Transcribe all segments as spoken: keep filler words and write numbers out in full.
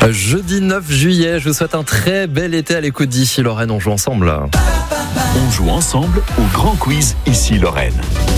Jeudi neuf juillet, je vous souhaite un très bel été à l'écoute d'ici Lorraine. On joue ensemble. On joue ensemble au grand quiz ici Lorraine.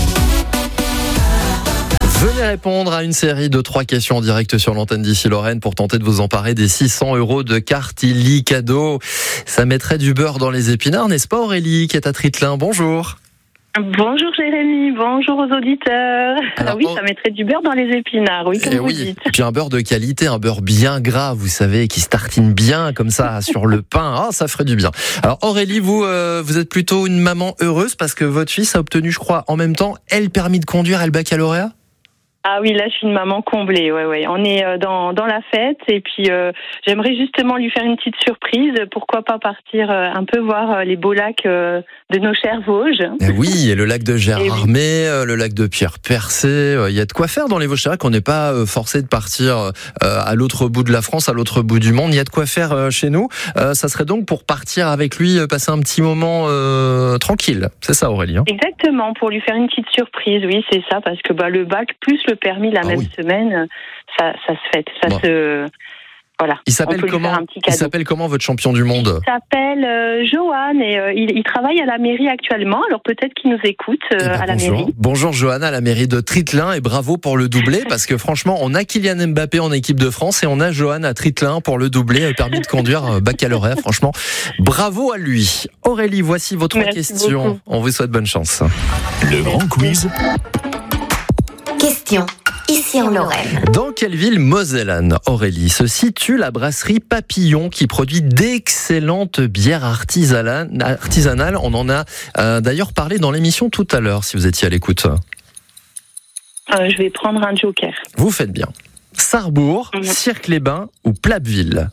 Venez répondre à une série de trois questions en direct sur l'antenne d'ici Lorraine pour tenter de vous emparer des six cents euros de carte Illy cadeau. Ça mettrait du beurre dans les épinards, n'est-ce pas Aurélie qui est à Tritelin? Bonjour. Bonjour Jérémy, bonjour aux auditeurs. Alors, oui, ça mettrait du beurre dans les épinards, oui, comme eh vous oui. dites. Et puis un beurre de qualité, un beurre bien gras, vous savez, qui se tartine bien comme ça sur le pain. Ah, ça ferait du bien. Alors Aurélie, vous, euh, vous êtes plutôt une maman heureuse parce que votre fils a obtenu, je crois, en même temps, elle permis de conduire et le baccalauréat? Ah oui, là je suis une maman comblée, ouais, ouais. On est dans dans la fête et puis euh, j'aimerais justement lui faire une petite surprise. Pourquoi pas partir euh, un peu voir les beaux lacs euh, de nos chers Vosges. Et oui, et le lac de Gérardmer, oui. Le lac de Pierre-Percé. Il y a de quoi faire dans les Vosges. C'est vrai qu'on n'est pas forcé de partir euh, à l'autre bout de la France, à l'autre bout du monde. Il y a de quoi faire euh, chez nous. Euh, ça serait donc pour partir avec lui, passer un petit moment euh, tranquille. C'est ça, Aurélie, hein? Exactement, pour lui faire une petite surprise. Oui, c'est ça, parce que bah le bac plus le permis la ah même oui. semaine, ça, ça se fête, ça bon. se, voilà. Il s'appelle comment Il s'appelle comment votre champion du monde? Il s'appelle euh, Johan et euh, il, il travaille à la mairie actuellement. Alors peut-être qu'il nous écoute euh, eh ben, à la bonjour. mairie. Bonjour Johan à la mairie de Tritelin et bravo pour le doublé parce que franchement on a Kylian Mbappé en équipe de France et on a Johan à Tritelin pour le doublé permis de conduire baccalauréat. Franchement, bravo à lui. Aurélie, voici vos trois Merci questions. Beaucoup. On vous souhaite bonne chance. Le grand quiz. Question. Ici en Lorraine. Dans quelle ville mosellane, Aurélie, se situe la brasserie Papillon qui produit d'excellentes bières artisanales, artisanales. On en a euh, d'ailleurs parlé dans l'émission tout à l'heure, si vous étiez à l'écoute. Euh, je vais prendre un joker. Vous faites bien. Sarrebourg, mmh. Cirque-les-Bains ou Platteville?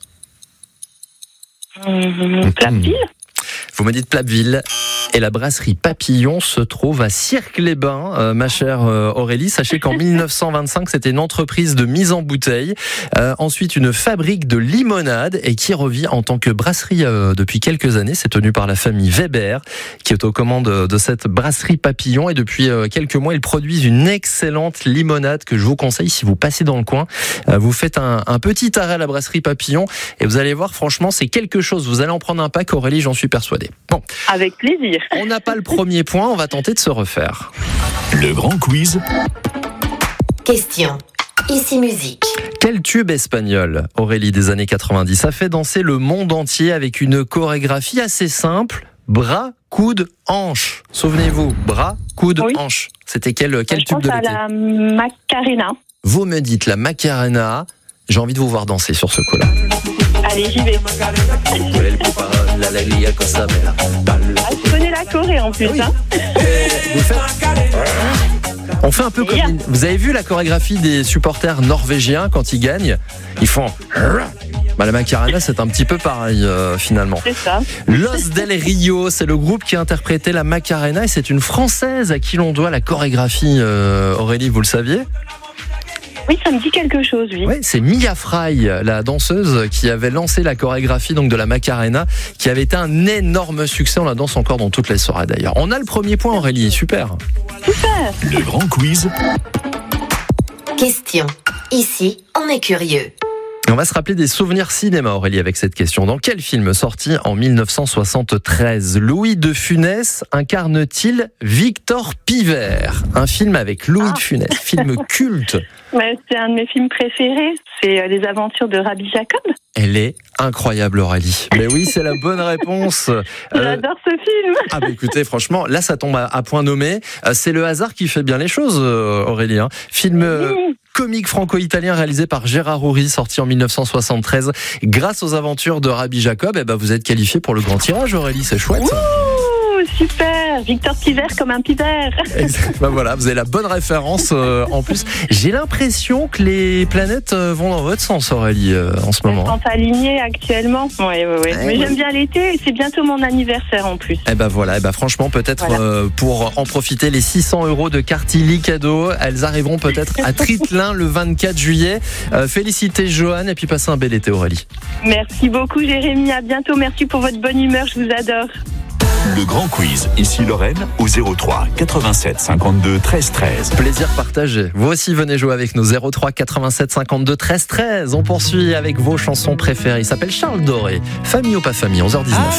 mmh, Platteville. Vous me dites Platteville. Et la brasserie Papillon se trouve à Cirque-les-Bains, euh, ma chère euh, Aurélie. Sachez qu'en dix-neuf cent vingt-cinq, c'était une entreprise de mise en bouteille. Euh, ensuite, une fabrique de limonade et qui revit en tant que brasserie euh, depuis quelques années. C'est tenu par la famille Weber, qui est aux commandes de cette brasserie Papillon. Et depuis euh, quelques mois, ils produisent une excellente limonade que je vous conseille si vous passez dans le coin. Euh, vous faites un, un petit arrêt à la brasserie Papillon et vous allez voir, franchement, c'est quelque chose. Vous allez en prendre un pack, Aurélie, j'en suis persuadée. Bon. Avec plaisir. On n'a pas le premier point, on va tenter de se refaire. Le grand quiz. Question. Ici musique. Quel tube espagnol, Aurélie, des années quatre-vingt-dix, a fait danser le monde entier avec une chorégraphie assez simple? Bras, coude, hanche. Souvenez-vous, bras, coude, oui. hanche. C'était quel, quel Je tube pense de à l'été? La Macarena. Vous me dites la Macarena. J'ai envie de vous voir danser sur ce coup-là. Allez, j'y vais. Ah, je connais la Corée en plus. Oui. Hein. Vous faites... On fait un peu comme... Une... Vous avez vu la chorégraphie des supporters norvégiens quand ils gagnent? Ils font... Bah, la Macarena, c'est un petit peu pareil euh, finalement. C'est ça. Los del Rio, c'est le groupe qui a interprété la Macarena et c'est une Française à qui l'on doit la chorégraphie. Euh, Aurélie, vous le saviez? Oui, ça me dit quelque chose, oui. Oui, c'est Mia Fry, la danseuse, qui avait lancé la chorégraphie donc de la Macarena, qui avait été un énorme succès. On la danse encore dans toutes les soirées d'ailleurs. On a le premier point, Aurélie, super. Super. Le grand quiz. Question. Ici, on est curieux. On va se rappeler des souvenirs cinéma, Aurélie, avec cette question. Dans quel film sorti en dix-neuf cent soixante-treize, Louis de Funès incarne-t-il Victor Pivert? Un film avec Louis ah. de Funès, film culte. Ouais, c'est un de mes films préférés, c'est Les Aventures de Rabbi Jacob. Elle est incroyable, Aurélie. Mais oui, c'est la bonne réponse. J'adore euh... ce film. Ah bah écoutez, franchement, là ça tombe à, à point nommé. Euh, c'est le hasard qui fait bien les choses, euh, Aurélie. Hein. Film... Euh... Oui. Comique franco-italien réalisé par Gérard Houry, sorti en dix-neuf cent soixante-treize. Grâce aux aventures de Rabbi Jacob, eh ben vous êtes qualifié pour le grand tirage, Aurélie, c'est chouette. Ouh, super, Victor Pivert comme un pivert. Ben voilà, vous avez la bonne référence euh, en plus. J'ai l'impression que les planètes euh, vont dans votre sens, Aurélie, euh, en ce moment. Elles sont alignées actuellement. Oui, oui, oui. Mais j'aime bien l'été et c'est bientôt mon anniversaire en plus. Eh ben voilà, eh ben franchement, peut-être voilà. euh, pour en profiter, les six cents euros de carte Illy cadeau, elles arriveront peut-être à Tritelin le vingt-quatre juillet. Euh, félicitez Johan et puis passez un bel été, Aurélie. Merci beaucoup, Jérémy. À bientôt. Merci pour votre bonne humeur. Je vous adore. Le grand quiz, ici Lorraine, au zéro trois quatre-vingt-sept cinquante-deux treize treize. Plaisir partagé. Vous aussi venez jouer avec nous. zéro trois quatre-vingt-sept cinquante-deux treize treize. On poursuit avec vos chansons préférées. Il s'appelle Charles Doré. Famille ou pas famille, onze heures dix-neuf.